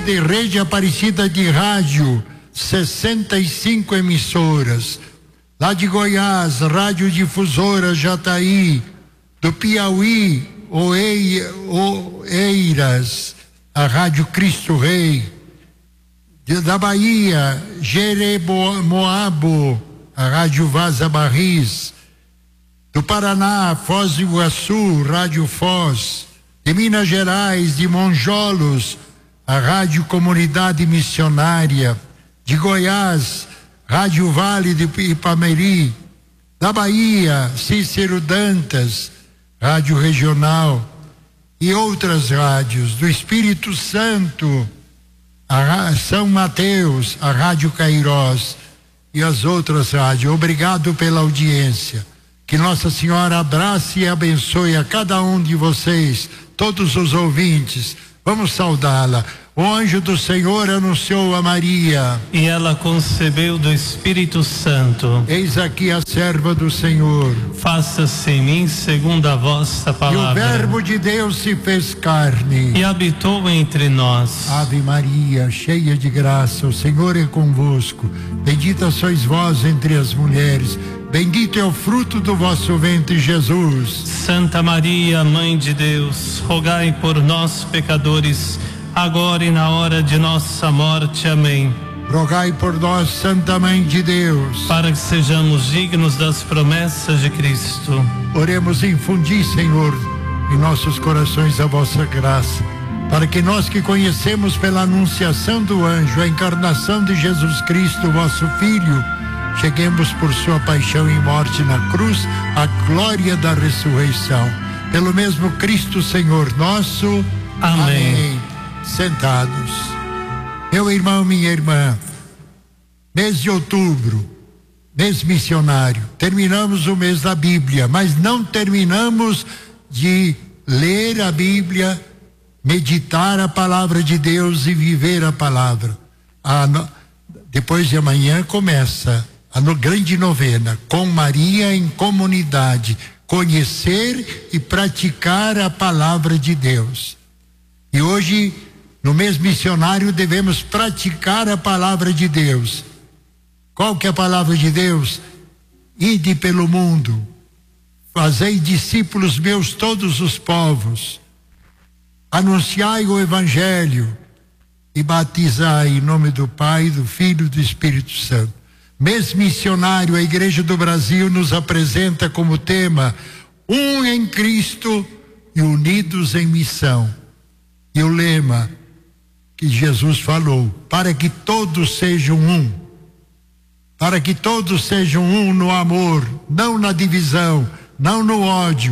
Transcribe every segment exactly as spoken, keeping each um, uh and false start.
de Rede Aparecida de Rádio, sessenta e cinco emissoras. Lá de Goiás, Rádio Difusora Jataí. Do Piauí, Oei, Oeiras, a Rádio Cristo Rei. De, da Bahia, Jeremoabo, a Rádio Vaza Barris. Do Paraná, Foz do Iguaçu, Rádio Foz. De Minas Gerais, de Monjolos, a Rádio Comunidade Missionária. De Goiás, Rádio Vale de Ipameri. Da Bahia, Cícero Dantas, Rádio Regional. E outras rádios. Do Espírito Santo, a São Mateus, a Rádio Cairós e as outras rádios. Obrigado pela audiência. Que Nossa Senhora abrace e abençoe a cada um de vocês, todos os ouvintes. Vamos saudá-la. O anjo do Senhor anunciou a Maria. E ela concebeu do Espírito Santo. Eis aqui a serva do Senhor. Faça-se em mim segundo a vossa palavra. E o Verbo de Deus se fez carne. E habitou entre nós. Ave Maria, cheia de graça, o Senhor é convosco. Bendita sois vós entre as mulheres. Bendito é o fruto do vosso ventre, Jesus. Santa Maria, Mãe de Deus, rogai por nós, pecadores, agora e na hora de nossa morte. Amém. Rogai por nós, Santa Mãe de Deus, para que sejamos dignos das promessas de Cristo. Oremos, infundi, Senhor, em nossos corações a vossa graça, para que nós que conhecemos pela anunciação do anjo a encarnação de Jesus Cristo, vosso Filho, cheguemos por sua paixão e morte na cruz à glória da ressurreição. Pelo mesmo Cristo Senhor nosso. Amém. Amém. Sentados. Meu irmão, minha irmã, mês de outubro, mês missionário, terminamos o mês da Bíblia, mas não terminamos de ler a Bíblia, meditar a palavra de Deus e viver a palavra. A no... Depois de amanhã começa a no... grande novena, com Maria em comunidade, conhecer e praticar a palavra de Deus. E hoje, no mês missionário, devemos praticar a palavra de Deus. Qual que é a palavra de Deus? Ide pelo mundo, fazei discípulos meus todos os povos, anunciai o Evangelho e batizai em nome do Pai, do Filho e do Espírito Santo. Mês missionário, a Igreja do Brasil nos apresenta como tema um em Cristo e unidos em missão. E o lema que Jesus falou, para que todos sejam um, para que todos sejam um no amor, não na divisão, não no ódio.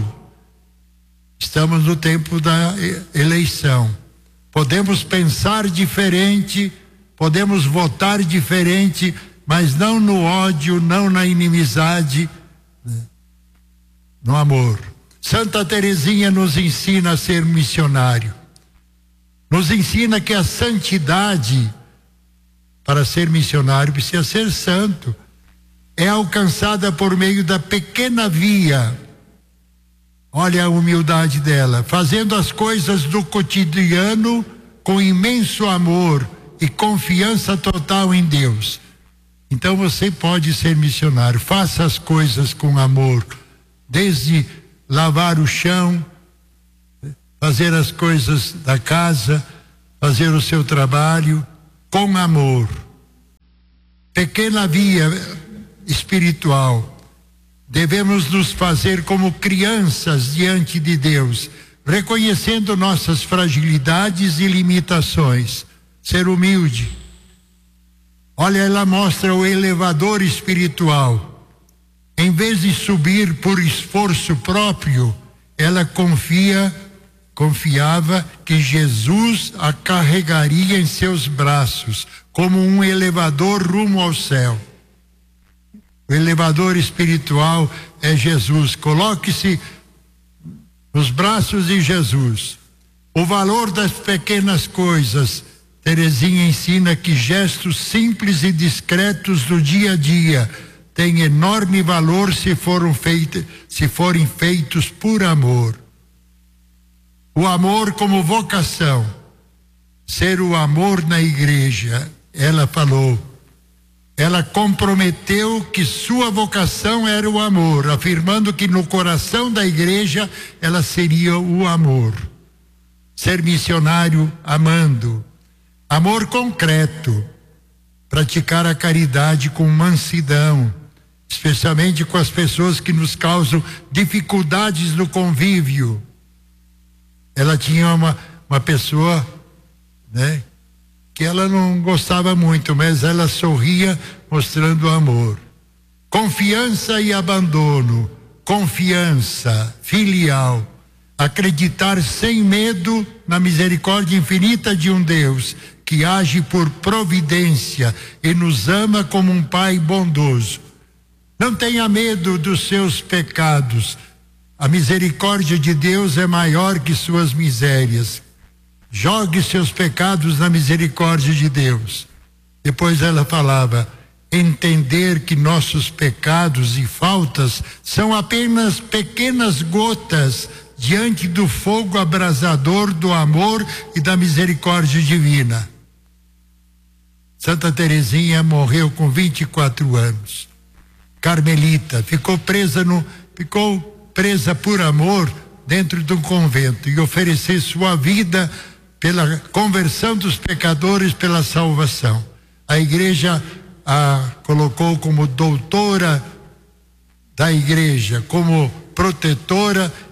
Estamos no tempo da eleição. Podemos pensar diferente, podemos votar diferente, mas não no ódio, não na inimizade, no amor. Santa Teresinha nos ensina a ser missionário. Nos ensina que a santidade, para ser missionário, precisa ser santo. É alcançada por meio da pequena via. Olha a humildade dela, fazendo as coisas do cotidiano com imenso amor e confiança total em Deus. Então você pode ser missionário. Faça as coisas com amor, desde lavar o chão, fazer as coisas da casa, fazer o seu trabalho com amor. Pequena via espiritual. Devemos nos fazer como crianças diante de Deus, reconhecendo nossas fragilidades e limitações. Ser humilde. Olha, ela mostra o elevador espiritual. Em vez de subir por esforço próprio, ela confia, confiava que Jesus a carregaria em seus braços, como um elevador rumo ao céu. O elevador espiritual é Jesus. Coloque-se nos braços de Jesus. O valor das pequenas coisas. Teresinha ensina que gestos simples e discretos do dia a dia têm enorme valor se foram feitos, se forem feitos por amor. O amor como vocação. ser o amor na igreja. Ela falou, ela comprometeu que sua vocação era o amor, afirmando que no coração da igreja ela seria o amor. Ser missionário amando, amor concreto, praticar a caridade com mansidão, especialmente com as pessoas que nos causam dificuldades no convívio. Ela tinha uma, uma pessoa, né, que ela não gostava muito, mas ela sorria mostrando amor. Confiança e abandono, confiança filial, acreditar sem medo na misericórdia infinita de um Deus que age por providência e nos ama como um Pai bondoso. Não tenha medo dos seus pecados. A misericórdia de Deus é maior que suas misérias. Jogue seus pecados na misericórdia de Deus. Depois ela falava, entender que nossos pecados e faltas são apenas pequenas gotas diante do fogo abrasador do amor e da misericórdia divina. Santa Teresinha morreu com vinte e quatro anos. Carmelita, ficou presa no, ficou presa por amor dentro de um convento e ofereceu sua vida pela conversão dos pecadores, pela salvação. A igreja a colocou como doutora da igreja, como protetora